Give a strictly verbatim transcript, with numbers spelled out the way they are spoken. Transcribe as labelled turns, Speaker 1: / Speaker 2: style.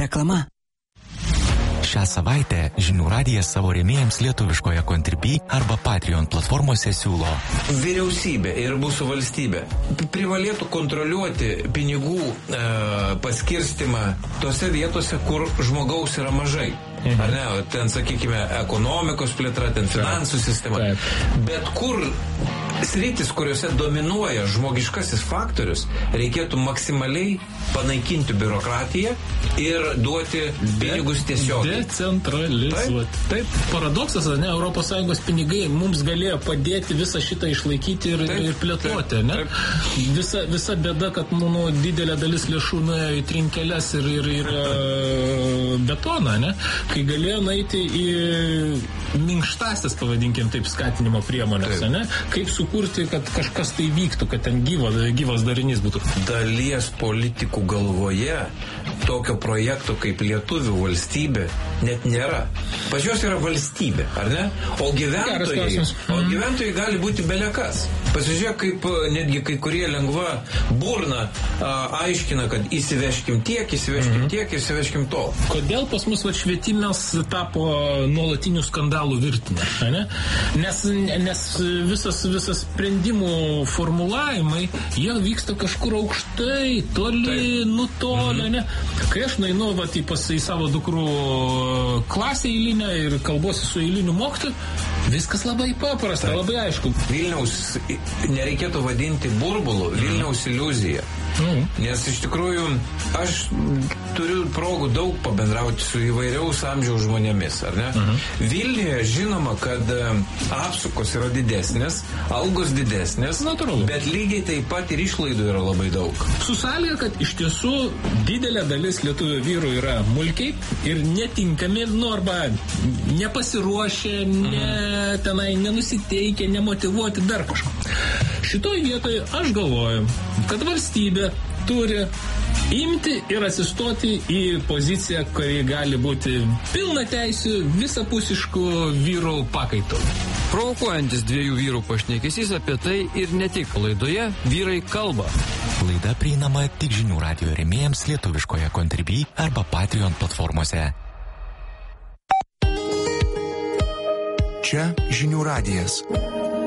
Speaker 1: Reklama.
Speaker 2: Šią savaitę Žinių radijas savo rėmėjams lietuviškoje Contribui arba Patreon platformose siūlo.
Speaker 3: Vyriausybė ir mūsų valstybė privalėtų kontroliuoti pinigų e, paskirstimą tose vietose, kur žmogaus yra mažai. Mhm. Ar ne? Ten, sakykime, ekonomikos plėtra, ten finansų sistema. Taip. Bet kur sritis, kuriuose dominuoja žmogiškasis faktorius, reikėtų maksimaliai panaikinti biurokratiją ir duoti pinigus tiesiog.
Speaker 4: Decentralizuoti. Taip. Taip, paradoksas, ne, Europos Sąjungos pinigai mums galėjo padėti visą šitą išlaikyti ir, taip, ir plėtoti, ne? Taip. Visa, visa bėda, kad, nu, didelė dalis lėšų nuėjo į trinkeles ir, ir, ir betoną, ne? Kai galėjo nueiti į minkštasias, pavadinkim taip, skatinimo priemonės, taip, ne? Kaip sukurti, kad kažkas tai vyktų, kad ten gyvo, gyvas darinys būtų.
Speaker 3: Dalies politikų galvoje tokio projekto kaip lietuvių valstybė net nėra. Pas juos yra valstybė, ar ne? O gyventojai, o gyventojai gali būti belekas. Pasižiūrėk, kaip netgi kai kurie lengva burna a, aiškina, kad įsiveškim tiek, įsiveškim mm-hmm. tiek, įsiveškim to.
Speaker 4: Kodėl pas mus va, švietimas tapo nuolatinių skandalų virtinė? Ne? Nes, nes visas, visas sprendimų formulavimai, jie vyksta kažkur aukštai, toli, taip, nutolę. Mm-hmm. Ne? Kai aš nueinu va, į, pas, į savo dukrų klasę eilinę ir kalbuosi su eiliniu mokytoju, viskas labai paprasta, taip, labai aišku.
Speaker 3: Vilniaus nereikėtų vadinti burbulu, Vilniaus iliuzija. Mm. Nes iš tikrųjų aš turiu progų daug pabendrauti su įvairiaus amžiaus žmonėmis, ar ne? Mm-hmm. Vilniuje žinoma, kad apsukos yra didesnės, algos didesnės, natūralu, bet lygiai taip pat ir išlaidų yra labai daug.
Speaker 4: Su sąlyga, kad iš tiesų didelė dalis lietuvių vyrų yra mulkiai ir netinkami, nu arba nepasiruošę, mm-hmm. ne, tenai nenusiteikę, nemotyvuoti, dar kažko. Šitoj vietoje aš galvoju, kad valstybė turi imti ir atsistoti į poziciją, kuri gali būti pilna teisių visapusiškų vyrų pakaitalų.
Speaker 5: Provokuojantis dviejų vyrų pašnekesys apie tai ir ne tik laidoje Vyrai kalba.
Speaker 2: Laida prieinama tik Žinių radijo rėmėjams lietuviškoje Contribui arba Patreon platformose.
Speaker 6: Čia Žinių radijas.